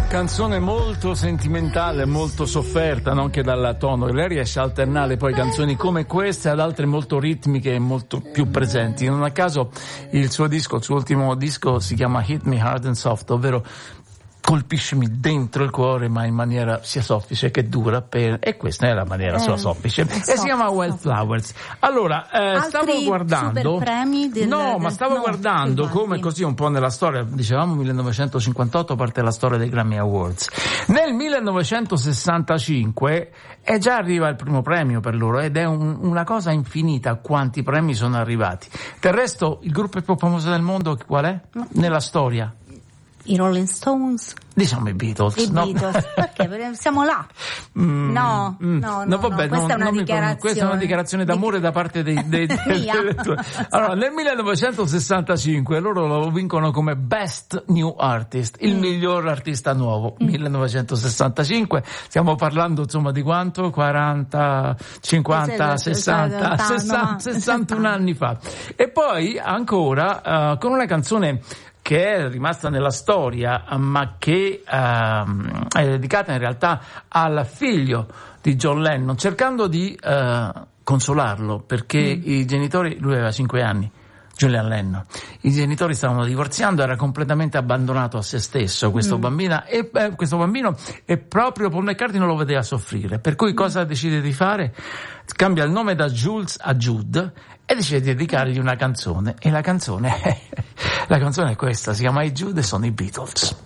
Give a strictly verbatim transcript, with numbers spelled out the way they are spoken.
Canzone molto sentimentale, molto sofferta, no? Anche dal tono. Lei riesce a alternare poi canzoni come queste ad altre molto ritmiche e molto più presenti. Non a caso il suo disco, il suo ultimo disco si chiama Hit Me Hard and Soft, ovvero colpiscimi dentro il cuore, ma in maniera sia soffice che dura, per... e questa è la maniera eh, sua soffice, e si chiama Wildflowers. Allora, eh, stavo guardando, premi del, no, del... ma stavo no, guardando come così un po' nella storia, dicevamo millenovecentocinquantotto parte la storia dei Grammy Awards. Nel millenovecentosessantacinque e già arriva il primo premio per loro, ed è un, una cosa infinita quanti premi sono arrivati. Del resto, il gruppo più famoso del mondo qual è? Nella storia? I Rolling Stones? Diciamo i Beatles. I no? Beatles, perché siamo là. Mm, no, mm, no, no, no, vabbè, no, questa non, è una non dichiarazione. Mi, questa è una dichiarazione d'amore da parte dei, dei, dei, dei, dei allora, nel millenovecentosessantacinque loro lo vincono come Best New Artist, il mm. miglior artista nuovo. Mm. millenovecentosessantacinque, stiamo parlando insomma di quanto? quaranta, cinquanta, sessanta, sessanta, sessantuno anni fa. E poi ancora uh, con una canzone che è rimasta nella storia, ma che uh, è dedicata in realtà al figlio di John Lennon, cercando di uh, consolarlo, perché mm. i genitori, lui aveva cinque anni, Julian Lennon, i genitori stavano divorziando, era completamente abbandonato a se stesso questo mm. bambino, e eh, questo bambino, e proprio Paul McCartney non lo vedeva soffrire, per cui cosa decide di fare? Cambia il nome da Jules a Jude e decide di dedicargli una canzone, e la canzone è, la canzone è questa, si chiama I Jude e sono i Beatles.